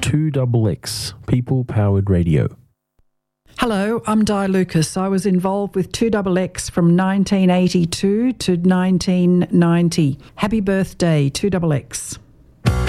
2XX, People Powered Radio. Hello, I'm Di Lucas. I was involved with 2XX from 1982 to 1990. Happy birthday, 2XX.